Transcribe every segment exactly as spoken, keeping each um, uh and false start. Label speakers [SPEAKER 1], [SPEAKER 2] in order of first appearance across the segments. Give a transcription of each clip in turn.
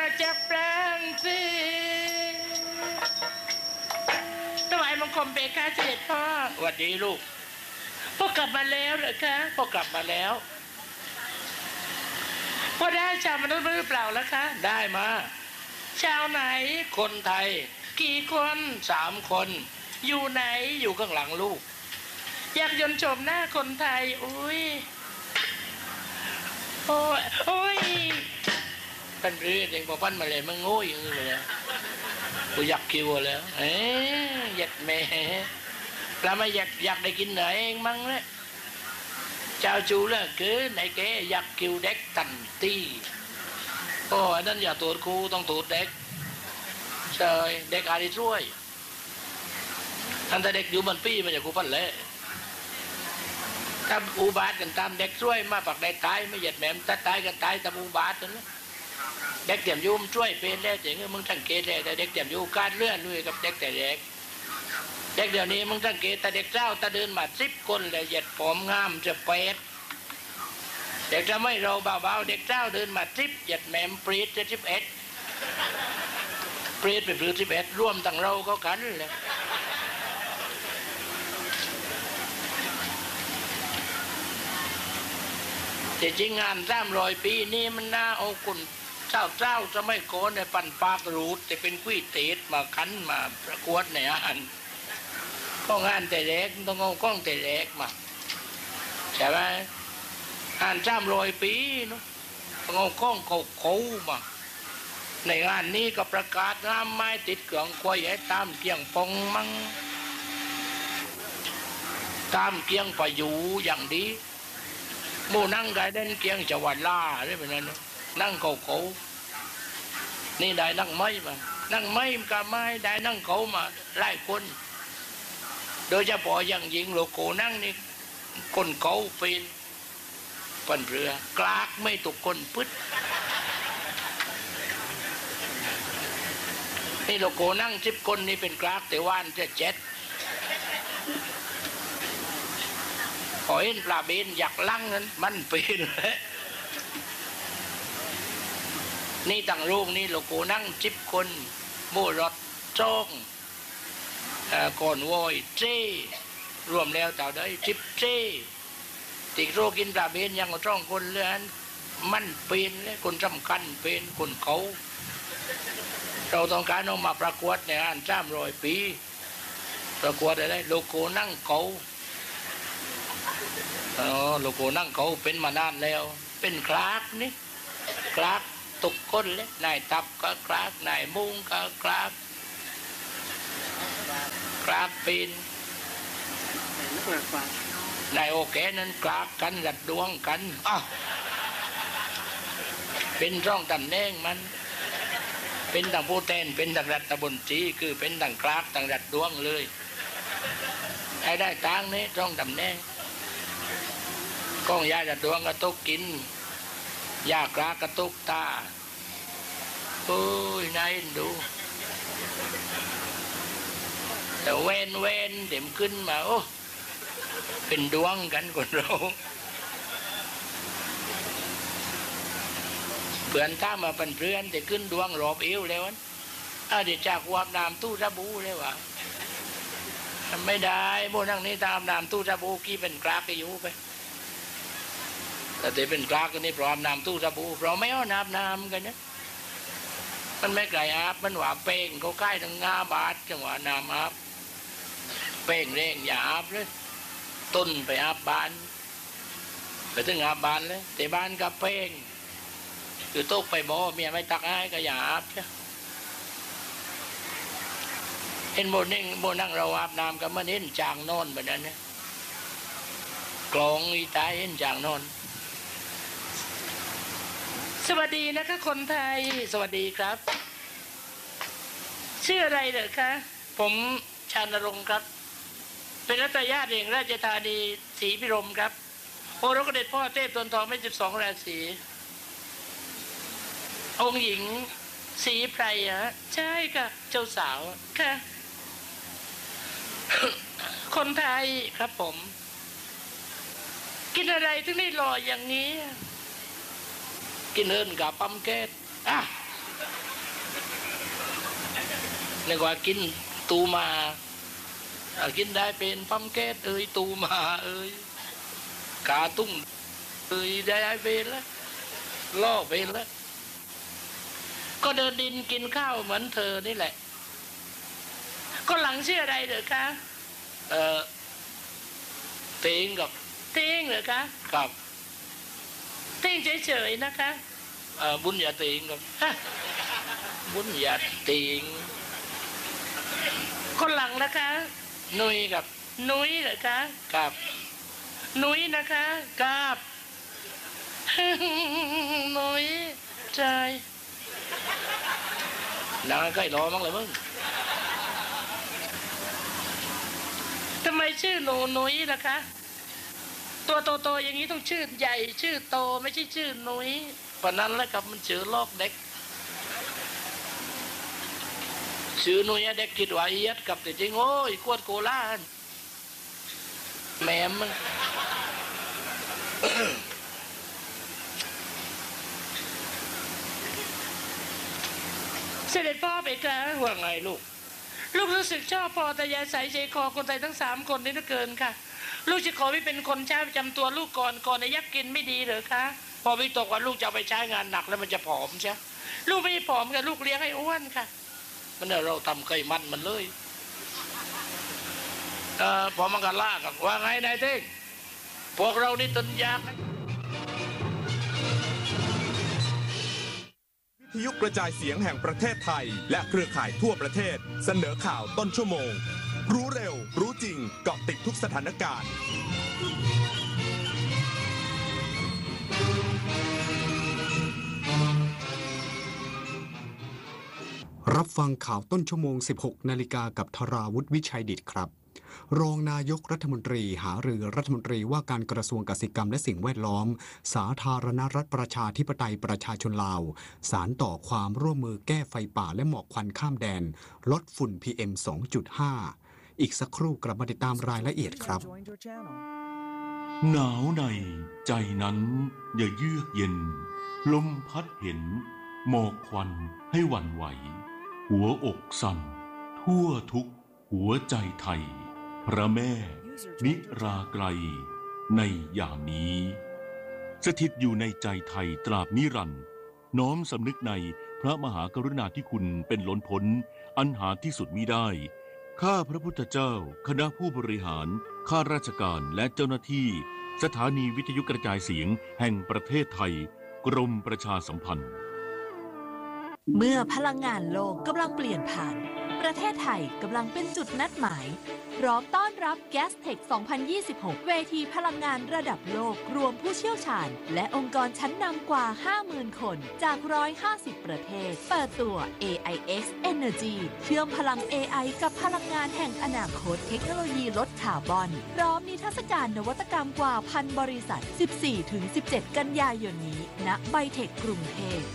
[SPEAKER 1] จากปรางสิถวายบังคมเบคะเสด็จพ่อสวัสดีลูกพ่อกลับมาแล้วเหรอคะพ่อกลับมาแล้วพ่อได้ชาวมนุษย์หรือเปล่าล่ะคะได้มาชาวไหนคนไทยกี่คนสามคนอยู่ไหนอยู่ข้างหลังลูกอยากยนต์ชมหน้าคนไทยอุ้ยโอ้ยโอ้ยท่านเรียกเองพอปั้นมาเลยมันโง่อย่างนี้เลยกูอยากคิวแล้วเอ๊ะอยากแม่แล้วไม่อยากอยากได้กินไหนเองมั้งเนี่ยเจ้าจูแล้วคือไหนแกอยากคิวเด็กตันตีโอ้ยนั่นอย่าตูดกูต้องตูดเด็กใช่เด็กอาริช่วยอันแต่เด็กอยู่บนปี้มันจะกูปั้นเลยถ้าอุบาทกันตามเด็กช่วยมาปักได้ตายไม่เหยียดแหมมถ้าตายกันตายตามอุบาทนั่นแหละเด็กเตรียมยุ่มช่วยเป็นแล้วอย่างเงี้ยมึงสังเกตเลยแต่เด็กเตรียมยุ่การเลื่อนด้วยกับเด็กแต่เด็กเด็กเดี๋ยวนี้มึงสังเกตแต่เด็กเจ้าตาเดินมาสิบคนเลยเหยียดผมงามจะเป็ดเด็กจะไม่เราเบาๆเด็กเจ้าเดินมาสิบเหยียดแหมมปรีดจะสิบเอ็ดปรีดไปปรีดสิบเอ็ดร่วมตั้งเราก็กันเลยแต่จริงงานสามร้อยปีนี้มันน่าเอาคุณเจ้าเจ้าจะไม่โกนในปั่นปากรูดแต่เป็นกุ้ยเตดมาคั้นมาประกวดในอาหารก็งานแต่เล็กต้องเอากล้องแต่เล็กมาใช่ไหมงานสามร้อยปีเนาะต้องเอากล้องเขาเขามาในงานนี้ก็ประกาศงามไม้ติดเกลืองควายให้ตามเกียงปองมั่งตามเกียงปะอยู่อย่างดีโมนั่งได้เด่นเกียงจังหวัดล่าได้เป็นนั้นนั่งเขาเขานี่ได้นั่งไม้มานั่งไม้กับไม้ได้นั่งเขามาไล่คนโดยเฉพาะอย่างยิงโลโก้นั่งนี่คนเขาเป็นปันเรือกลากไม่ตกคนพึดนี่โลโก้นั่งสิบคนนี่เป็นกลากแต่ว่านจะเจ็ดขอเห็นปลาเบนอยากลั่งนั้นมันเป็นเลยนี่ต่างโรงนี่โลโก้นั่งสิบคนโมรถจ้องก่อนวอยเจ้รวมแล้วเต่าได้สิบเจ้ติดโรกินปลาเบนยังจ้องคนเลื่อนมันเป็นเลยคนสำคัญเป็นคนเขาเราต้องการเอามาประกวดในงานสามร้อยปีประกวดอะไรโลโก้นั่งเขาอ๋อโลโก้นั่งเขาเป็นมานานแล้วเป็นคลากนี่คลากตกก้นเลยนายตับก็คลากนายมุงก็คลากคลากเป็นนายโอเคนั้นคลากกันหลัดดวงกันอ่ะเป็นร่องตำแหน่งมันเป็นต่างผู้แทนเป็นต่างรัฐบนตรีคือเป็นต่างคลากต่างรัฐดวงเลยให้ได้ตังนี้ร่องตำแหน่งก้องยารัฐดวงก็ตกกินยาคลากก็ตกตาโอ้ยนายดูแต่เว้นเว้นเดี๋ยวขึ้นมาโอ้เป็นดวงกันคนเราเพื่อนถ้ามาเป็นเพื่อนแต่ขึ้นดวงรอบเอวแล้วอ่ะเดี๋ยวจากวาบน้ำตู้ระบูเลยวะไม่ได้โบนั่งนี้ตามน้ำตู้ระบูกี่เป็นกลากไปอยู่ไปแต่ที่เป็นกลากกันนี่พร้อมน้ำตู้ระบูพร้อมไม่เอาน้ำน้ำกันเนี่ยมันไม่ไกลอาบมันหวาเป่งเขาใกล้ถึงงาบาดจังหวะน้ำอาบเป่งเร่งอย่าอาบเลยต้นไปอาบบานไปถึงอาบบานเลยแต่บ้านกับเป่งคือตกไปบ่เมียไม่ตักให้ก็อย่าอาบใช่เห็นโบนั่งโบนั่งเราอาบน้ำกับมันเห็นจางนอนแบบนั้นเนี่ยกลองอีตายเห็นจางนอนสวัสดีนะคะคนไทยสวัสดีครับชื่ออะไรเหรอคะผมชานรงค์ครับเป็นรัตยาเองราชธานีศรีพิรมครับโอรสเด็จพ่อเทพตนทองไม่สิบสองราศีองค์หญิงศรีไพรอะใช่ค่ะเจ้าสาวค่ะคนไทยครับผมกินอะไรถึงได้หล่ออย่างนี้กินเอิญกับปั๊มแก๊สอ่ะเรียกว่ากินตูมากินได้เป็นปั๊มแก๊สเอ้ยตูมาเอ้ยกาตุ้งเอ้ยได้เป็นแล้วล่อเป็นแล้วก็เดินดินกินข้าวเหมือนเธอนี่แหละก็หลังชื่ออะไรเหรอคะเออเต็งกับเต็งเหรอคะครับเต็งเฉยๆนะคะเออบุญอย่าเต็งกับบุญอย่าเต็งคนหลังนะคะนุยกับนุยเหรอคะครับนุยนะคะกับนุยใจนางใกล้รอมั้งเลยมึงทำไมชื่อหนูนุ้ยล่ะคะตัวโตๆอย่างนี้ต้องชื่อใหญ่ชื่อโตไม่ใช่ชื่อนุ้ยปะนั้นแล้วครับมันชื่อลอกเด็กชื่อนุ้ยเด็กคิดว่าเอียดกับแต่จริงโอ้ยกวดโกล่าแม่มึง เสด็จพ่อไปคะว่าไงลูกลูกรู้สึกชอบพอแต่ยาใสใจคอคนไทยทั้งสามคนนี่เหลือเกินค่ะลูกจะขอไปเป็นคนใช้ประจำตัวลูกก่อนก่อนในยักษ์กินไม่ดีเหรอคะพอวิตกว่าลูกจะไปใช้งานหนักแล้วมันจะผอมใช่ลูกไม่ผอมค่ะลูกเลี้ยงให้อ้วนค่ะมันเราทำไก่มันมันเลยเอ่อพอมันกันล่ากันว่าไงนายเท่งพวกเรานี่ตนยากนะ
[SPEAKER 2] วิทยุกระจายเสียงแห่งประเทศไทยและเครือข่ายทั่วประเทศเสนอข่าวต้นชั่วโมงรู้เร็วรู้จริงเกาะติดทุกสถานการณ์
[SPEAKER 3] รับฟังข่าวต้นชั่วโมง สิบหกนาฬิกากับธราวุฒิวิชัยดิษฐ์ครับรองนายกรัฐมนตรีหารือรัฐมนตรีว่าการกระทรวงเกษตรกรรมและสิ่งแวดล้อมสาธารณรัฐประชาธิปไตยประชาชนลาวสานต่อความร่วมมือแก้ไฟป่าและหมอกควันข้ามแดนลดฝุ่น พี เอ็ม สองจุดห้า อีกสักครู่กลับมาติดตามรายละเอียดครับ
[SPEAKER 4] หนาวในใจนั้นอย่าเยือกเย็นลมพัดเห็นหมอกควันให้หวั่นไหวหัวอกสั่นทั่วทุกหัวใจไทยพระแม่นิราไกลในยามนี้สถิตอยู่ในใจไทยตราบนิรันดร์น้อมสำนึกในพระมหากรุณาธิคุณเป็นล้นพ้นอันหาที่สุดมิได้ข้าพระพุทธเจ้าคณะผู้บริหารข้าราชการและเจ้าหน้าที่สถานีวิทยุกระจายเสียงแห่งประเทศไทยกรมประชาสัมพันธ์
[SPEAKER 5] เมื่อพลังงานโลกกำลังเปลี่ยนผ่านประเทศไทยกำลังเป็นจุดนัดหมายพร้อมต้อนรับ แกสเทค สองพันยี่สิบหก เวทีพลังงานระดับโลกรวมผู้เชี่ยวชาญและองค์กรชั้นนำกว่า ห้าหมื่น คนจาก หนึ่งร้อยห้าสิบ ประเทศเปิดตัว เอ ไอ เอ็กซ์ Energy เชื่อมพลัง เอ ไอ กับพลังงานแห่งอนาคตเทคโนโลยีลดคาร์บอนพร้อมนิทรรศการนวัตกรรมกว่าพันบริษัท สิบสี่ถึงสิบเจ็ด กันยายนนี้ณไบเทคกรุงเทพ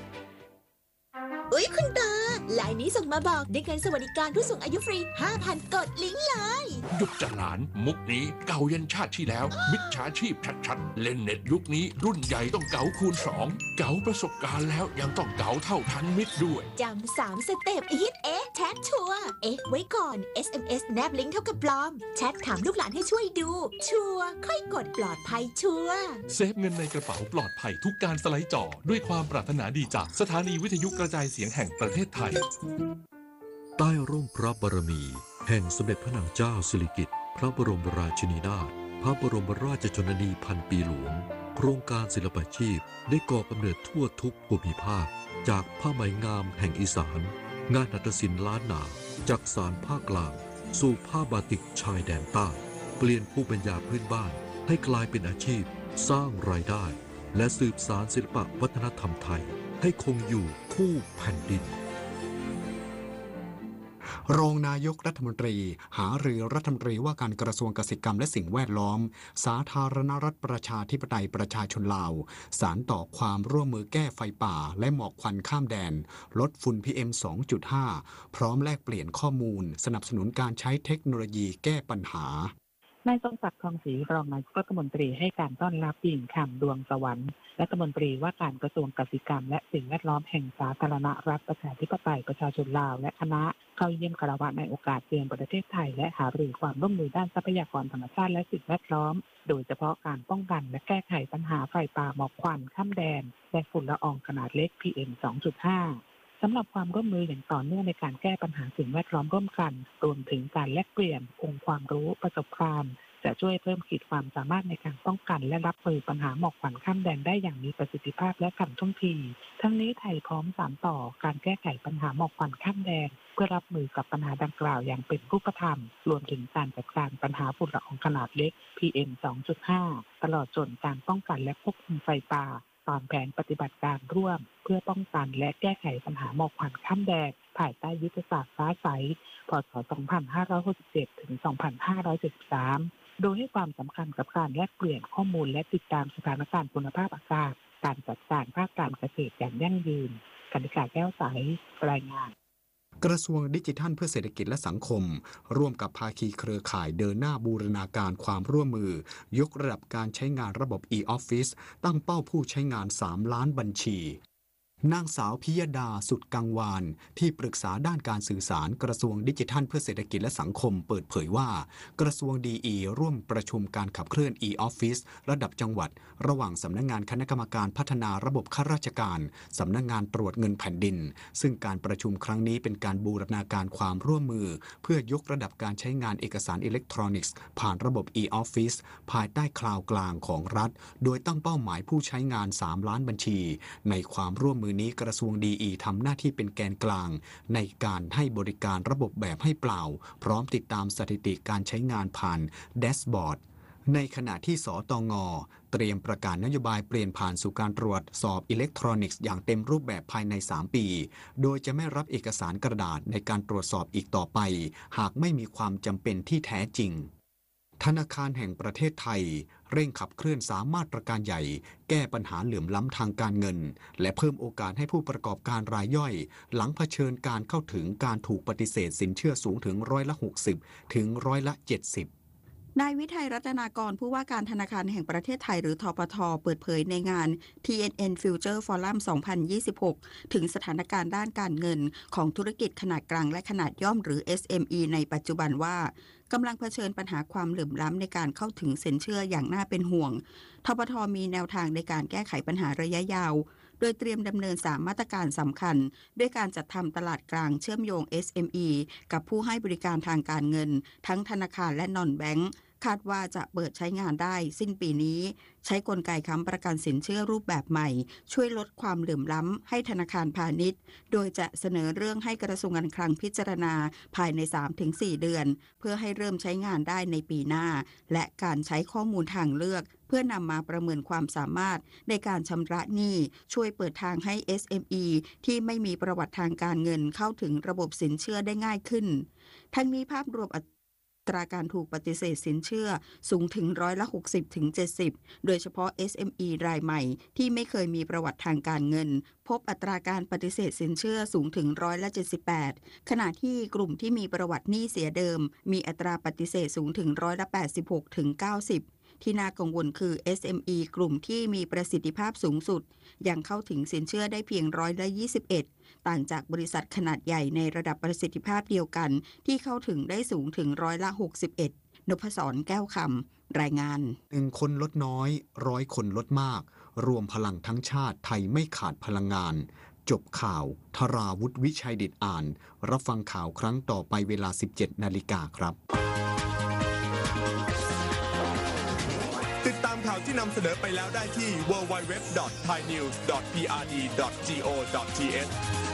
[SPEAKER 6] อุ๊ยคุณตาไลน์นี้ส่งมาบอกได้เงินสวัสดิการผู้สูงอายุฟรี ห้าพัน กดลิงก์เลย
[SPEAKER 7] หยุดจะหลานมุกนี้เก่ายันชาติที่แล้วมิจฉาชีพชัดๆเล่นเน็ตยุคนี้รุ่นใหญ่ต้องเก๋าคูณสองเก๋าประสบการณ์แล้วยังต้องเก๋าเท่าทันมิตรด้วย
[SPEAKER 6] จำสามสเต็ปฮิตเอ๊ะแชทชัวเอ๊ะไว้ก่อน เอส เอ็ม เอส แนบลิงก์เท่ากับปลอมแชทถามลูกหลานให้ช่วยดูชัวค่อยกดปลอดภัยชัว
[SPEAKER 8] เซฟเงินในกระเป๋าปลอดภัยทุกการสไลด์จอด้วยความปรารถนาดีจากสถานีวิทยุกระจายเสียงแห่งประเทศไทย
[SPEAKER 9] ใต้ร่มพระบารมีแห่งสมเด็จพระนางเจ้าสิริกิติ์พระบรมราชินีนาถพระบรมราชชนนีพันปีหลวงโครงการศิลปาชีพได้ก่อกำเนิดทั่วทุกภูมิภาคจากผ้าไหมงามแห่งอีสานงานหัตถศิลป์ล้านนาจากสานภาคกลางสู่ผ้าบาติกชายแดนใต้เปลี่ยนภูมิปัญญาพื้นบ้านให้กลายเป็นอาชีพสร้างรายได้และสืบสานศิลปวัฒนธรรมไทยให้คงอยู่คู่แผ่นดิน
[SPEAKER 3] รองนายกรัฐมนตรีหารือรัฐมนตรีว่าการกระทรวงเกษตรกรรมและสิ่งแวดล้อมสาธารณรัฐประชาธิปไตยประชาชนลาวสานต่อความร่วมมือแก้ไฟป่าและหมอกควันข้ามแดนลดฝุ่น พี เอ็ม สองจุดห้า พร้อมแลกเปลี่ยนข้อมูลสนับสนุนการใช้เทคโนโลยีแก้ปัญหานายทรงศักดิ์ทองศรีรองนายกรัฐมนตรีให้การต้อนรับหญิงคำดวงสวรรค์
[SPEAKER 10] รัฐมนตรีว่าการกระทรวงกสิกรรมและสิ่งแวดล้อมแห่งสาธารณรัฐประชาธิปไตยประชาชนลาวและคณะเข้าเยี่ยมคารวะในโอกาสเยือนประเทศไทยและหารือความร่วมมือด้านทรัพยากรธรรมชาติและสิ่งแวดล้อมโดยเฉพาะการป้องกันและแก้ไขปัญหาไฟป่าหมอกควันข้ามแดนและฝุ่นละอองขนาดเล็ก พี เอ็ม สองจุดห้า สำหรับความร่วมมืออย่างต่อเนื่องในการแก้ปัญหาสิ่งแวดล้อมร่วมกันรวมถึงการแลกเปลี่ยนองค์ความรู้ประสบการณ์จะช่วยเพิ่มขีดความสามารถในการป้องกันและรับมือปัญหาหมอกควันข้ามแดนได้อย่างมีประสิทธิภาพและทันท่วงที ทั้งนี้ไทยพร้อมสานต่อการแก้ไขปัญหาหมอกควันข้ามแดนเพื่อรับมือกับปัญหาดังกล่าวอย่างเป็นรูปธรรมรวมถึงการจัดการปัญหาฝุ่นละอองขนาดเล็ก พี เอ็ม สองจุดห้า ตลอดจนการป้องกันและควบคุมไฟป่าตามแผนปฏิบัติการร่วมเพื่อป้องกันและแก้ไขปัญหาหมอกควันข้ามแดนภายใต้ยุทธศาสตร์ฟ้าใส พ.ศ. สองพันห้าร้อยหกสิบเจ็ด ถึง สองพันห้าร้อยเจ็ดสิบสาม โดยให้ความสำคัญกับการแลกเปลี่ยนข้อมูลและติดตามสถานการณ์คุณภาพอากาศการจัดการภาคการเกษตรอย่างยั่งยืนกนิษฐาแก้วใสรายงาน
[SPEAKER 3] กระทรวงดิจิทัลเพื่อเศรษฐกิจและสังคมร่วมกับภาคีเครือข่ายเดินหน้าบูรณาการความร่วมมือยกระดับการใช้งานระบบ e-Office ตั้งเป้าผู้ใช้งานสามล้านบัญชีนางสาวพิยดาสุดกังวานที่ปรึกษาด้านการสื่อสารกระทรวงดิจิทัลเพื่อเศรษฐกิจและสังคมเปิดเผยว่ากระทรวงดีอีร่วมประชุมการขับเคลื่อน e-Office ระดับจังหวัดระหว่างสำนักงานคณะกรรมการพัฒนาระบบข้าราชการสำนักงานตรวจเงินแผ่นดินซึ่งการประชุมครั้งนี้เป็นการบูรณาการความร่วมมือเพื่อยกระดับการใช้งานเอกสารอิเล็กทรอนิกส์ผ่านระบบ e-Office ภายใต้คลาวด์กลางของรัฐโดยตั้งเป้าหมายผู้ใช้งานสามล้านบัญชีในความร่วมมือนี้กระทรวงดีอีทำหน้าที่เป็นแกนกลางในการให้บริการระบบแบบให้เปล่าพร้อมติดตามสถิติการใช้งานผ่านแดชบอร์ดในขณะที่สตง.เตรียมประกาศนโยบายเปลี่ยนผ่านสู่การตรวจสอบอิเล็กทรอนิกส์อย่างเต็มรูปแบบภายในสามปีโดยจะไม่รับเอกสารกระดาษในการตรวจสอบอีกต่อไปหากไม่มีความจำเป็นที่แท้จริงธนาคารแห่งประเทศไทยเร่งขับเคลื่อนสามมาตรการใหญ่แก้ปัญหาเหลื่อมล้ำทางการเงินและเพิ่มโอกาสให้ผู้ประกอบการรายย่อยหลังเผชิญการเข้าถึงการถูกปฏิเสธสินเชื่อสูงถึงร้อยละหกสิบถึงร้อยละเจ็ดสิบ
[SPEAKER 11] นายวิทัยรัตนากรผู้ว่าการธนาคารแห่งประเทศไทยหรือธปท.เปิดเผยในงาน ที เอ็น เอ็น Future Forum สองพันยี่สิบหกถึงสถานการณ์ด้านการเงินของธุรกิจขนาดกลางและขนาดย่อมหรือ เอส เอ็ม อี ในปัจจุบันว่ากำลังเผชิญปัญหาความเหลื่อมล้ำในการเข้าถึงสินเชื่ออย่างน่าเป็นห่วงธปท.มีแนวทางในการแก้ไขปัญหาระยะยาวโดยเตรียมดำเนินสามมาตรการสำคัญด้วยการจัดทำตลาดกลางเชื่อมโยง เอส เอ็ม อี กับผู้ให้บริการทางการเงินทั้งธนาคารและนอนแบงก์คาดว่าจะเปิดใช้งานได้สิ้นปีนี้ใช้กลไกค้ำประกันสินเชื่อรูปแบบใหม่ช่วยลดความเหลื่อมล้ำให้ธนาคารพาณิชย์โดยจะเสนอเรื่องให้กระทรวงการคลังพิจารณาภายใน สามถึงสี่ เดือนเพื่อให้เริ่มใช้งานได้ในปีหน้าและการใช้ข้อมูลทางเลือกเพื่อนำมาประเมินความสามารถในการชำระหนี้ช่วยเปิดทางให้ เอส เอ็ม อี ที่ไม่มีประวัติทางการเงินเข้าถึงระบบสินเชื่อได้ง่ายขึ้นทั้งนี้ภาพรวมอัตราการถูกปฏิเสธสินเชื่อสูงถึงร้อยละ หกสิบถึงเจ็ดสิบ โดยเฉพาะ เอส เอ็ม อี รายใหม่ที่ไม่เคยมีประวัติทางการเงินพบอัตราการปฏิเสธสินเชื่อสูงถึงร้อยละ เจ็ดสิบแปด ขณะที่กลุ่มที่มีประวัติหนี้เสียเดิมมีอัตราปฏิเสธสูงถึงร้อยละ แปดสิบหกถึงเก้าสิบที่น่ากังวลคือ เอส เอ็ม อี กลุ่มที่มีประสิทธิภาพสูงสุดยังเข้าถึงสินเชื่อได้เพียงร้อยละยี่สิบเอ็ดต่างจากบริษัทขนาดใหญ่ในระดับประสิทธิภาพเดียวกันที่เข้าถึงได้สูงถึงร้อยละหกสิบเอ็ดนพศรแก้วคำรายงาน
[SPEAKER 3] หนึ่งคนลดน้อยร้อยคนลดมากรวมพลังทั้งชาติไทยไม่ขาดพลังงานจบข่าวธราวุฒิวิชัยดิษฐ์อ่านรับฟังข่าวครั้งต่อไปเวลา สิบเจ็ดนาฬิกาครับ
[SPEAKER 2] ติดตามข่าวที่นำเสนอไปแล้วได้ที่ ดับเบิลยู ดับเบิลยู ดับเบิลยู ดอท ไทยนิวส์ ดอท พี อาร์ ดี ดอท จี โอ ดอท ที เอช